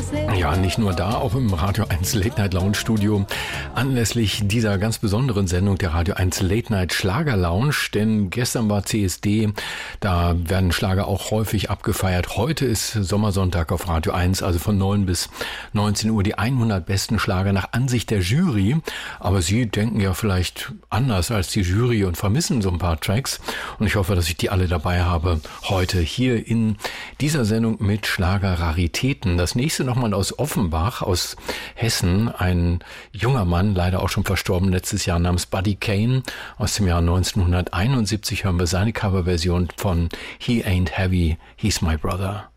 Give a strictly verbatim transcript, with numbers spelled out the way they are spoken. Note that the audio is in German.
Ja, nicht nur da, auch im Radio eins Late Night Lounge Studio anlässlich dieser ganz besonderen Sendung der Radio eins Late Night Schlager Lounge, denn gestern war C S D, da werden Schlager auch häufig abgefeiert. Heute ist Sommersonntag auf Radio eins, also von neun bis neunzehn Uhr die hundert besten Schlager nach Ansicht der Jury. Aber Sie denken ja vielleicht anders als die Jury und vermissen so ein paar Tracks. Und ich hoffe, dass ich die alle dabei habe heute hier in dieser Sendung mit Schlager-Raritäten. Das nächste nochmal aus Offenbach, aus Hessen, ein junger Mann, leider auch schon verstorben letztes Jahr, namens Buddy Kane. Aus dem Jahr neunzehnhunderteinundsiebzig hören wir seine Coverversion von He Ain't Heavy, He's My Brother.